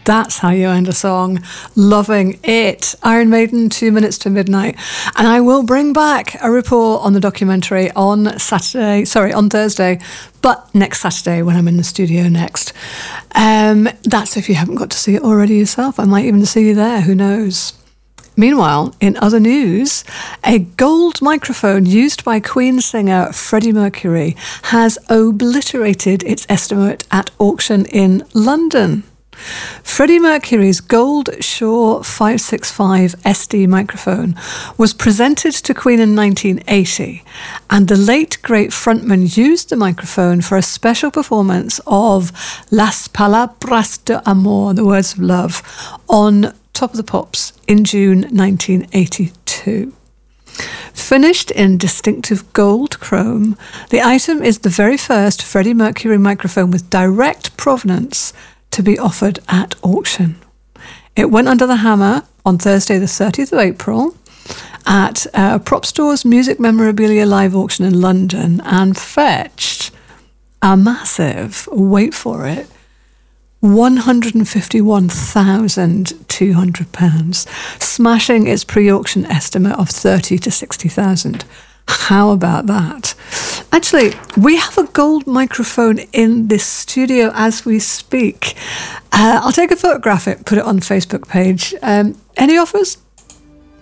That's how you end a song. Loving it. Iron Maiden, 2 minutes to midnight. And I will bring back a report on the documentary on Thursday, but next Saturday when I'm in the studio next. That's if you haven't got to see it already yourself. I might even see you there, who knows. Meanwhile, in other news, a gold microphone used by Queen singer Freddie Mercury has obliterated its estimate at auction in London. Freddie Mercury's gold Shure 565 SD microphone was presented to Queen in 1980, and the late great frontman used the microphone for a special performance of Las Palabras de Amor, the words of love, on Top of the Pops in June 1982. Finished in distinctive gold chrome, the item is the very first Freddie Mercury microphone with direct provenance to be offered at auction. It went under the hammer on Thursday the 30th of April at Prop Store's Music Memorabilia live auction in London and fetched a massive, wait for it, £151,200, smashing its pre-auction estimate of 30 to 60,000. How about that? Actually, we have a gold microphone in this studio as we speak. I'll take a photograph of it, put it on the Facebook page. Any offers?